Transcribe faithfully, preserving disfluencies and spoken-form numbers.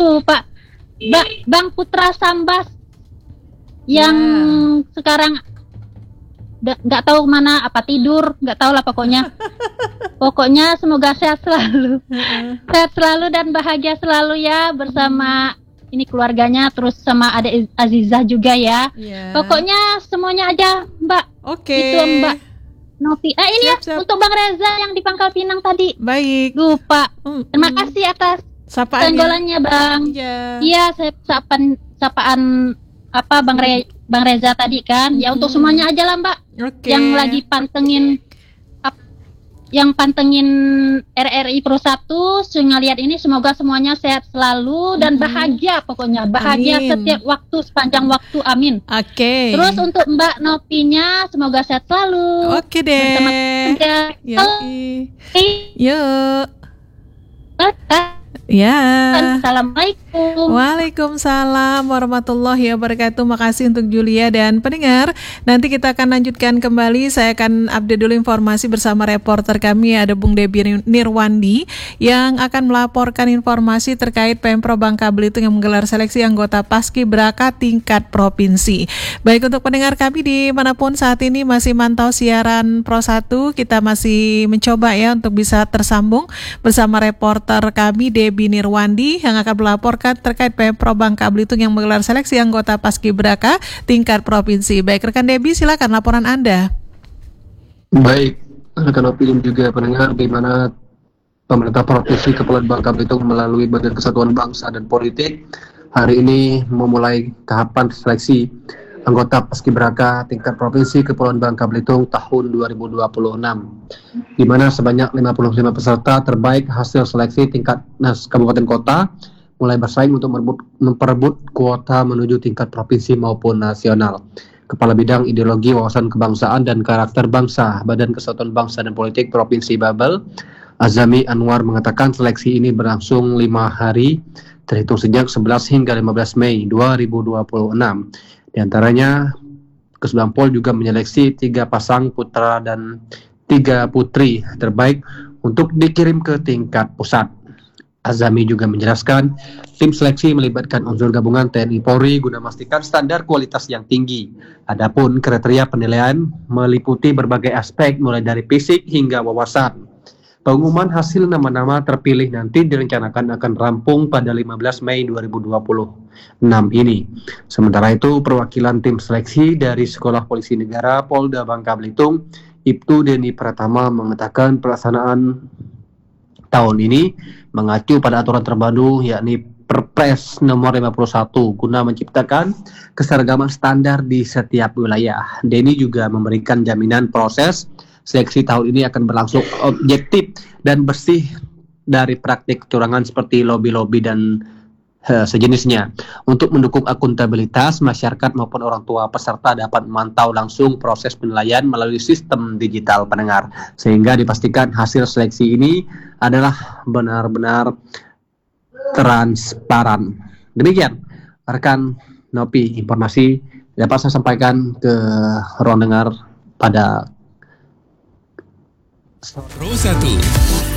lupa. Ba- Bang Putra Sambas yang Ya. sekarang da- nggak tahu mana, apa tidur, nggak tahu lah pokoknya. Pokoknya semoga sehat selalu, sehat selalu dan bahagia selalu ya bersama ini keluarganya, terus sama adek Azizah juga ya. Ya. Pokoknya semuanya aja Mbak. Oke. Itu Mbak Novi. Eh ini Siap, ya siap. untuk Bang Reza yang di Pangkal Pinang tadi. Baik. Lupa. Hmm, Terima hmm. kasih atas Sapaannya. tenggolannya Bang. Iya. Iya, saya sapaan sapaan apa Bang Re, Bang Reza tadi kan. Ya untuk semuanya aja lah Mbak. Oke. Yang lagi pantengin ap- yang pantengin R R I Pro satu ngeliat ini, semoga semuanya sehat selalu dan bahagia, pokoknya bahagia Amin. setiap waktu, sepanjang waktu, amin. Oke. Terus untuk Mbak Novinya semoga sehat selalu. Oke deh. Bersama keluarga. Yoi. Oke. Yuk. Bye. Ya. Assalamualaikum. Waalaikumsalam warahmatullahi wabarakatuh. Makasih untuk Julia dan pendengar. Nanti kita akan lanjutkan kembali. Saya akan update dulu informasi bersama reporter kami, ada Bung Debi Nirwandi yang akan melaporkan informasi terkait Pemprov Bangka Belitung yang menggelar seleksi anggota Paskibraka tingkat provinsi. Baik, untuk pendengar kami dimanapun saat ini masih mantau siaran Pro satu, kita masih mencoba ya untuk bisa tersambung bersama reporter kami Debi Nirwandi yang akan melaporkan terkait Pemprov Bangka Belitung yang menggelar seleksi anggota Paskibraka tingkat provinsi. Baik, rekan Debi, silakan laporan Anda. Baik, rekan opini juga pendengar, di mana pemerintah Provinsi Kepulauan Bangka Belitung melalui Badan Kesatuan Bangsa dan Politik hari ini memulai tahapan seleksi anggota Paskibraka tingkat Provinsi Kepulauan Bangka Belitung tahun dua ribu dua puluh enam, di mana sebanyak lima puluh lima peserta terbaik hasil seleksi tingkat Nas Kabupaten Kota mulai bersaing untuk merebut, memperebut kuota menuju tingkat provinsi maupun nasional. Kepala Bidang Ideologi, Wawasan Kebangsaan dan Karakter Bangsa Badan Kesatuan Bangsa dan Politik Provinsi Babel, Azami Anwar, mengatakan seleksi ini berlangsung lima hari terhitung sejak sebelas hingga lima belas Mei dua ribu dua puluh enam. Di antaranya, Kesbangpol juga menyeleksi tiga pasang putra dan tiga putri terbaik untuk dikirim ke tingkat pusat. Azami juga menjelaskan, tim seleksi melibatkan unsur gabungan T N I Polri guna memastikan standar kualitas yang tinggi. Adapun kriteria penilaian meliputi berbagai aspek mulai dari fisik hingga wawasan. Pengumuman hasil nama-nama terpilih nanti direncanakan akan rampung pada lima belas Mei dua ribu dua puluh enam ini. Sementara itu, perwakilan tim seleksi dari Sekolah Polisi Negara Polda Bangka Belitung, Ibtu Deni Pratama, mengatakan pelaksanaan tahun ini mengacu pada aturan terbaru, yakni Perpres nomor lima puluh satu, guna menciptakan keseragaman standar di setiap wilayah. Deni juga memberikan jaminan proses seleksi tahun ini akan berlangsung objektif dan bersih dari praktik kecurangan seperti lobi-lobi dan uh, sejenisnya. Untuk mendukung akuntabilitas, masyarakat maupun orang tua peserta dapat memantau langsung proses penilaian melalui sistem digital pendengar, sehingga dipastikan hasil seleksi ini adalah benar-benar transparan. Demikian rekan Nopi, informasi dapat saya sampaikan ke ruang dengar pada Pro satu.